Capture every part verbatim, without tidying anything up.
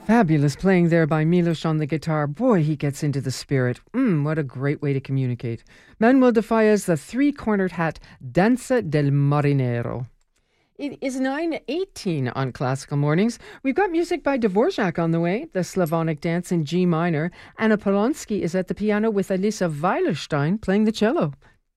Fabulous playing there by Milos on the guitar. Boy, he gets into the spirit. Mm, what a great way to communicate. Manuel de Falla's The Three-Cornered Hat, Danza del Marinero. It is nine eighteen on Classical Mornings. We've got music by Dvorak on the way, the Slavonic Dance in G minor. Anna Polonsky is at the piano with Elisa Weilerstein playing the cello.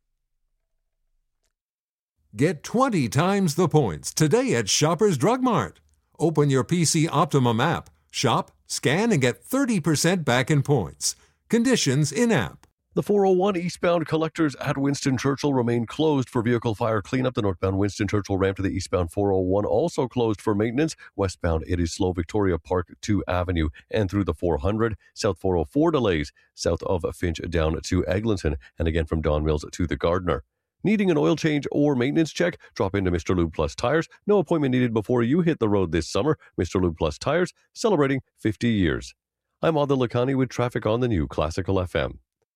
Get twenty times the points today at Shoppers Drug Mart. Open your P C Optimum app, shop, scan, and get thirty percent back in points. Conditions in-app. The four oh one eastbound collectors at Winston Churchill remain closed for vehicle fire cleanup. The northbound Winston Churchill ramp to the eastbound four oh one also closed for maintenance. Westbound, it is slow Victoria Park to Avenue and through the four hundred. South four oh four delays south of Finch down to Eglinton and again from Don Mills to the Gardner. Needing an oil change or maintenance check? Drop into Mister Lube Plus Tires. No appointment needed before you hit the road this summer. Mister Lube Plus Tires, celebrating fifty years. I'm Adil Lakhani with traffic on the new Classical F M.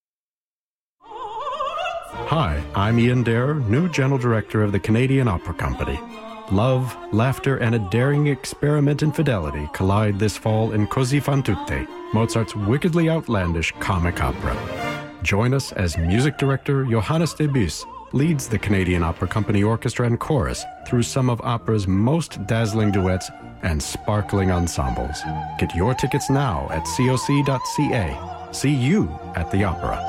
Hi, I'm Ian Dare, new General Director of the Canadian Opera Company. Love, laughter, and a daring experiment in fidelity collide this fall in Così fan tutte, Mozart's wickedly outlandish comic opera. Join us as music director Johannes de Bus leads the Canadian Opera Company Orchestra and Chorus through some of opera's most dazzling duets and sparkling ensembles. Get your tickets now at C O C dot C A. See you at the opera.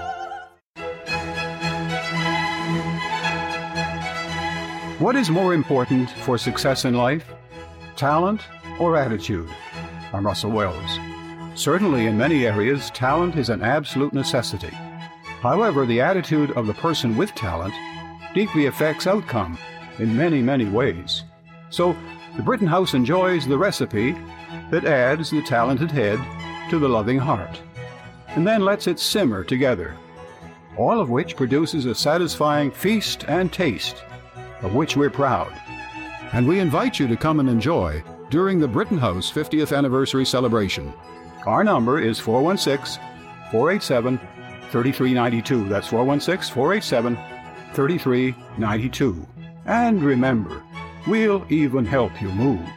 What is more important for success in life? Talent or attitude? I'm Russell Wells. Certainly in many areas, talent is an absolute necessity. However, the attitude of the person with talent deeply affects outcome in many, many ways. So, the Britton House enjoys the recipe that adds the talented head to the loving heart, and then lets it simmer together, all of which produces a satisfying feast and taste, of which we're proud. And we invite you to come and enjoy during the Britton House fiftieth Anniversary Celebration. Our number is four one six, four eight seven, three three nine two. That's four one six, four eight seven, three three nine two. And remember, we'll even help you move.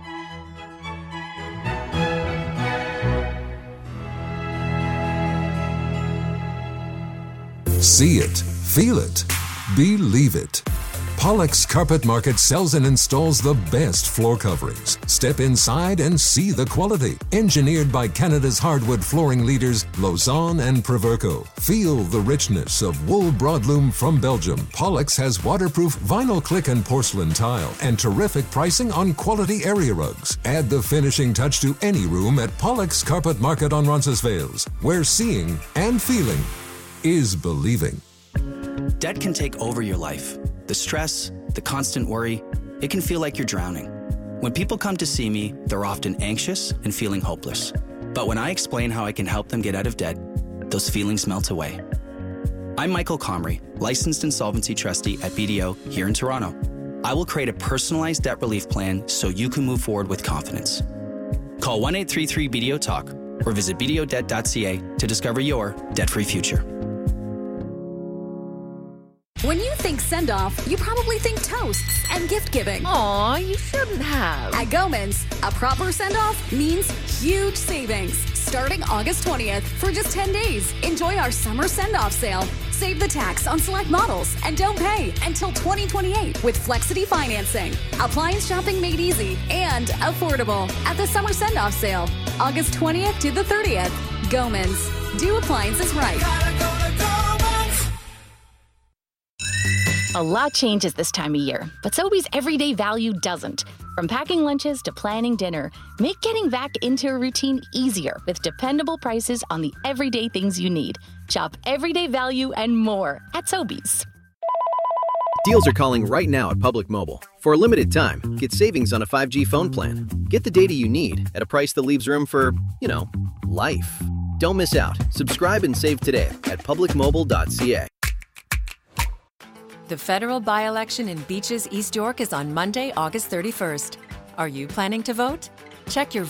See it, feel it, believe it. Pollock's Carpet Market sells and installs the best floor coverings. Step inside and see the quality. Engineered by Canada's hardwood flooring leaders, Lausanne and Proverco. Feel the richness of wool broadloom from Belgium. Pollock's has waterproof vinyl click and porcelain tile and terrific pricing on quality area rugs. Add the finishing touch to any room at Pollock's Carpet Market on Roncesvalles, where seeing and feeling is believing. Debt can take over your life. The stress, the constant worry, it can feel like you're drowning. When people come to see me, they're often anxious and feeling hopeless. But when I explain how I can help them get out of debt, those feelings melt away. I'm Michael Comrie, licensed insolvency trustee at B D O here in Toronto. I will create a personalized debt relief plan so you can move forward with confidence. Call one eight three three B D O talk or visit b d o debt dot c a to discover your debt-free future. When you think send-off, you probably think toasts and gift-giving. Aw, you shouldn't have. At Goman's, a proper send-off means huge savings. Starting August twentieth, for just ten days, enjoy our summer send-off sale. Save the tax on select models and don't pay until twenty twenty-eight with Flexity financing. Appliance shopping made easy and affordable at the summer send-off sale. August twentieth to the thirtieth. Goman's. Do appliances right. Gotta go to Goman's. A lot changes this time of year, but Sobeys everyday value doesn't. From packing lunches to planning dinner, make getting back into a routine easier with dependable prices on the everyday things you need. Shop everyday value and more at Sobeys. Deals are calling right now at Public Mobile. For a limited time, get savings on a five G phone plan. Get the data you need at a price that leaves room for, you know, life. Don't miss out. Subscribe and save today at public mobile dot c a. The federal by-election in Beaches, East York is on Monday, August thirty-first. Are you planning to vote? Check your